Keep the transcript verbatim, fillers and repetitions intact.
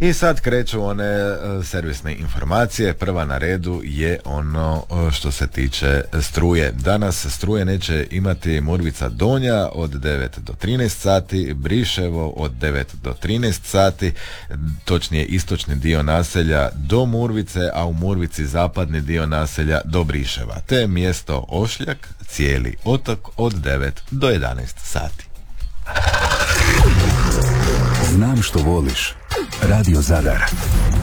I sad kreću one uh, servisne informacije. Prva na redu je ono uh, što se tiče struje. Danas struje neće imati Murvica Donja od devet do trinaest sati, Briševo od devet do trinaest sati, točnije istočni dio naselja do Murvice, a u Murvici zapadni dio naselja do Briševa, te mjesto Ošljak, cijeli otok od devet do jedanaest sati. Znam što voliš. Radio Zadar.